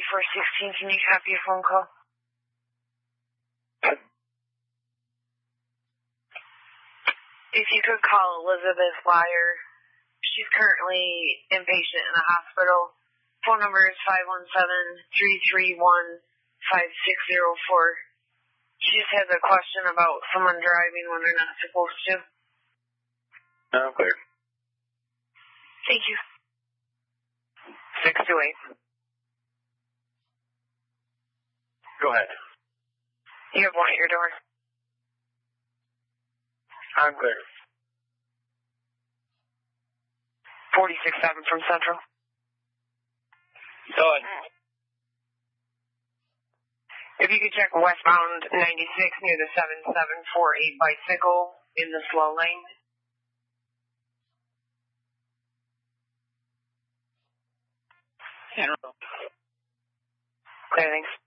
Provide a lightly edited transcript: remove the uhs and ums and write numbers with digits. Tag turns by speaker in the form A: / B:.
A: 9416, can you copy a phone call? If you could call Elizabeth Lyer. She's currently inpatient in the hospital. Phone number is 517-331-5604. She just has a question about someone driving when they're not supposed to.
B: Clear.
A: Thank you.
C: 628.
B: Go ahead.
A: You have one at your door.
B: I'm clear.
C: 467 from Central.
B: Done.
C: If you could check westbound 96 near the 7748 bicycle in the slow lane.
B: General.
C: Clear, thanks.